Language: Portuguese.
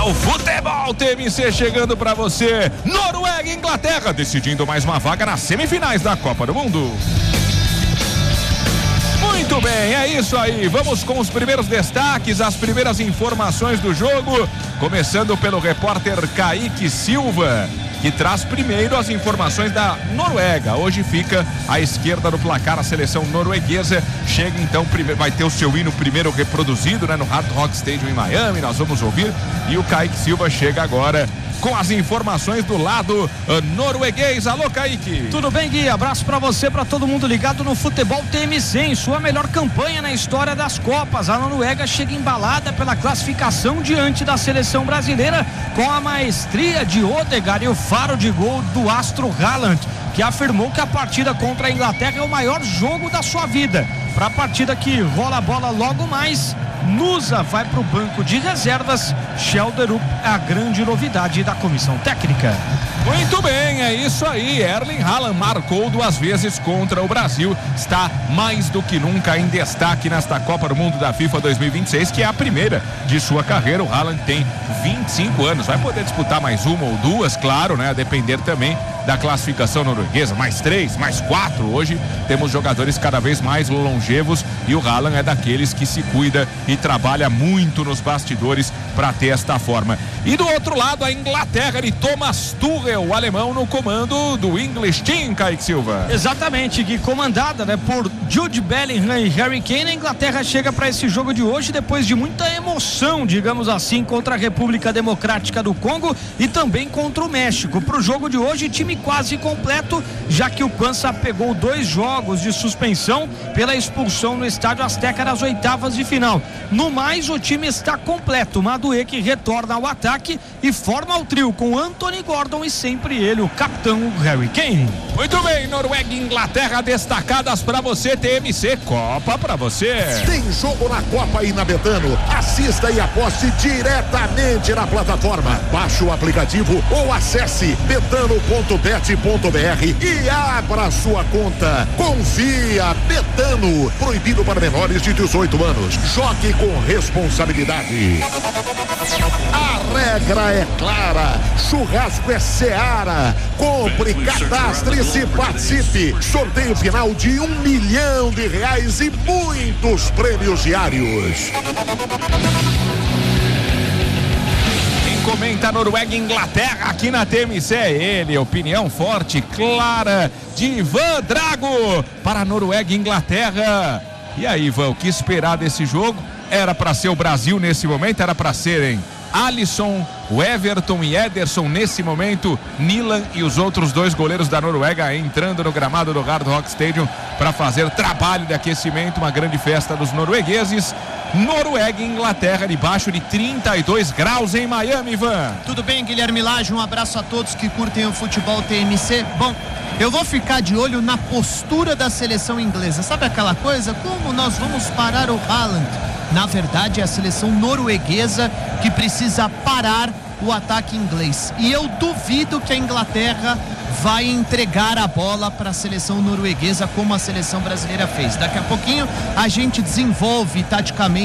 O Futebol TMC chegando pra você. Noruega e Inglaterra decidindo mais uma vaga nas semifinais da Copa do Mundo. Muito bem, é isso aí. Vamos com os primeiros destaques, as primeiras informações do jogo. Começando pelo repórter Kaique Silva, que traz primeiro as informações da Noruega. Hoje fica à esquerda do placar a seleção norueguesa. Chega então, vai ter o seu hino primeiro reproduzido, né, no Hard Rock Stadium em Miami. Nós vamos ouvir. E o Kaique Silva chega agora com as informações do lado norueguês. Alô, Kaique. Tudo bem, Gui? Abraço pra você, pra todo mundo ligado no Futebol TMC, em sua melhor campanha na história das Copas. A Noruega chega embalada pela classificação diante da seleção brasileira, com a maestria de Odegaard e o faro de gol do astro Haaland, que afirmou que a partida contra a Inglaterra é o maior jogo da sua vida. Para a partida que rola a bola logo mais, Nusa vai para o banco de reservas. Schelderup é a grande novidade da comissão técnica. Muito bem, é isso aí. Erling Haaland marcou 2 vezes contra o Brasil. Está mais do que nunca em destaque nesta Copa do Mundo da FIFA 2026, que é a primeira de sua carreira. O Haaland tem 25 anos. Vai poder disputar mais uma ou duas, claro, né? A depender também da classificação norueguesa. Mais 3, mais 4. Hoje temos jogadores cada vez mais longevos e o Haaland é daqueles que se cuida e trabalha muito nos bastidores para ter esta forma. E do outro lado, a Inglaterra de Thomas Tuchel, o alemão, no comando do English Team, Kaique Silva. Exatamente, Gui, comandada, né, por Jude Bellingham e Harry Kane. A Inglaterra chega para esse jogo de hoje depois de muita emoção, digamos assim, contra a República Democrática do Congo e também contra o México. Para o jogo de hoje, time quase completo, já que o Kwanza pegou 2 jogos de suspensão pela expulsão no Estádio Azteca nas oitavas de final. No mais, o time está completo. Madueke retorna ao ataque e forma o trio com Anthony Gordon e sempre ele, o capitão Harry Kane. Muito bem, Noruega e Inglaterra destacadas para você, TMC Copa para você. Tem jogo na Copa e na Betano. Assista e aposte diretamente na plataforma. Baixe o aplicativo ou acesse betano.bet.br e abra sua conta. Confia, Betano. Proibido para menores de 18 anos. Jogue com responsabilidade. A regra é clara. Churrasco é Seara. Compre, cadastre-se, participe. Sorteio final de R$1 milhão e muitos prêmios diários. Quem comenta Noruega e Inglaterra aqui na TMC é ele. Opinião forte, clara de Ivan Drago para Noruega e Inglaterra. E aí, Ivan, o que esperar desse jogo? Era para ser o Brasil nesse momento, era para serem Alisson, o Everton e Ederson nesse momento, Nilan e os outros 2 goleiros da Noruega entrando no gramado do Hard Rock Stadium para fazer trabalho de aquecimento, uma grande festa dos noruegueses. Noruega e Inglaterra debaixo de 32 graus em Miami, Ivan. Tudo bem, Guilherme Lage, um abraço a todos que curtem o futebol TMC. Bom, eu vou ficar de olho na postura da seleção inglesa. Sabe aquela coisa? Como nós vamos parar o Haaland? Na verdade, é a seleção norueguesa que precisa parar o ataque inglês. E eu duvido que a Inglaterra vai entregar a bola para a seleção norueguesa como a seleção brasileira fez. Daqui a pouquinho a gente desenvolve taticamente